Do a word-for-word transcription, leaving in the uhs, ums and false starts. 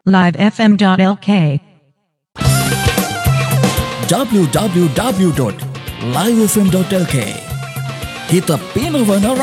live f m dot l k w w w dot live f m dot l k. Kita pinakawanara